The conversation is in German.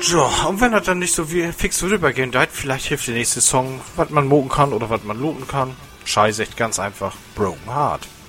Ja, und wenn er dann nicht so wie fix vorübergehen deit, vielleicht hilft der nächste Song, was man mogen kann oder was man looten kann. Scheiße, echt ganz einfach. Broken Heart.